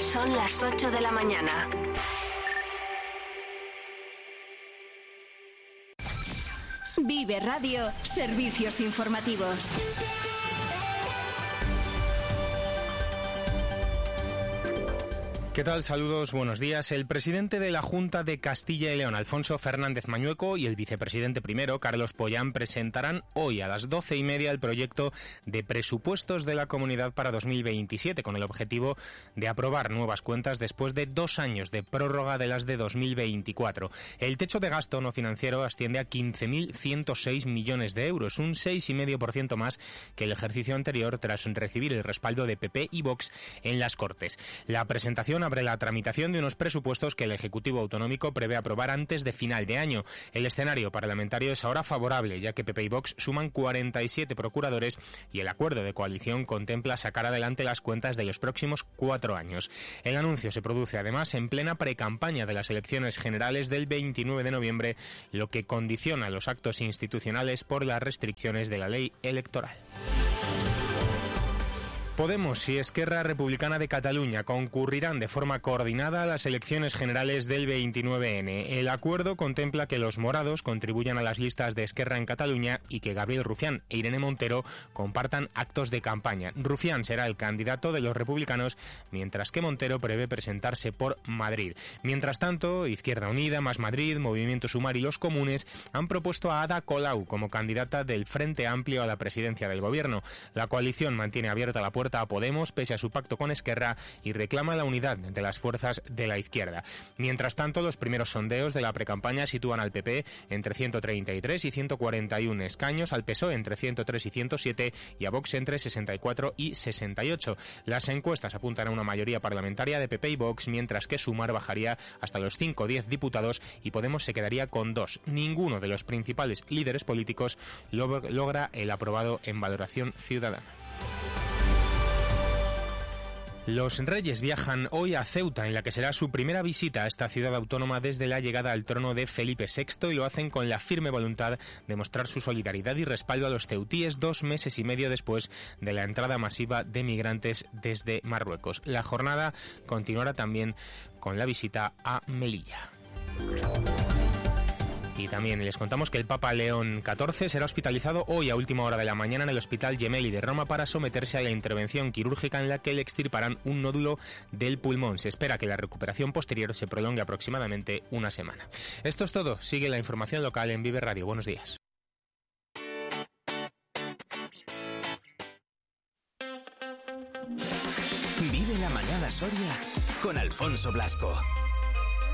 Son las 8 de la mañana. Vive Radio, servicios informativos. ¿Qué tal? Saludos, buenos días. El presidente de la Junta de Castilla y León, Alfonso Fernández Mañueco, y el vicepresidente primero, Carlos Pollán, presentarán hoy a las 12:30 el proyecto de presupuestos de la Comunidad para 2027, con el objetivo de aprobar nuevas cuentas después de 2 años de prórroga de las de 2024. El techo de gasto no financiero asciende a 15.106 millones de euros, un 6,5% más que el ejercicio anterior, tras recibir el respaldo de PP y Vox en las Cortes. La presentación abre la tramitación de unos presupuestos que el Ejecutivo Autonómico prevé aprobar antes de final de año. El escenario parlamentario es ahora favorable, ya que PP y Vox suman 47 procuradores y el acuerdo de coalición contempla sacar adelante las cuentas de los próximos 4 años. El anuncio se produce además en plena precampaña de las elecciones generales del 29 de noviembre, lo que condiciona los actos institucionales por las restricciones de la ley electoral. Podemos y Esquerra Republicana de Cataluña concurrirán de forma coordinada a las elecciones generales del 29N. El acuerdo contempla que los morados contribuyan a las listas de Esquerra en Cataluña y que Gabriel Rufián e Irene Montero compartan actos de campaña. Rufián será el candidato de los republicanos, mientras que Montero prevé presentarse por Madrid. Mientras tanto, Izquierda Unida, Más Madrid, Movimiento Sumar y los comunes han propuesto a Ada Colau como candidata del Frente Amplio a la presidencia del gobierno. La coalición mantiene abierta la puerta a Podemos pese a su pacto con Esquerra y reclama la unidad de las fuerzas de la izquierda. Mientras tanto, los primeros sondeos de la precampaña sitúan al PP entre 133 y 141 escaños, al PSOE entre 103 y 107 y a Vox entre 64 y 68. Las encuestas apuntan a una mayoría parlamentaria de PP y Vox, mientras que Sumar bajaría hasta los 5 o 10 diputados y Podemos se quedaría con 2. Ninguno de los principales líderes políticos logra el aprobado en valoración ciudadana. Los Reyes viajan hoy a Ceuta, en la que será su primera visita a esta ciudad autónoma desde la llegada al trono de Felipe VI, y lo hacen con la firme voluntad de mostrar su solidaridad y respaldo a los ceutíes 2 meses y medio después de la entrada masiva de migrantes desde Marruecos. La jornada continuará también con la visita a Melilla. Y también les contamos que el Papa León XIV será hospitalizado hoy a última hora de la mañana en el Hospital Gemelli de Roma para someterse a la intervención quirúrgica en la que le extirparán un nódulo del pulmón. Se espera que la recuperación posterior se prolongue aproximadamente una semana. Esto es todo. Sigue la información local en Vive Radio. Buenos días. Vive la mañana Soria con Alfonso Blasco.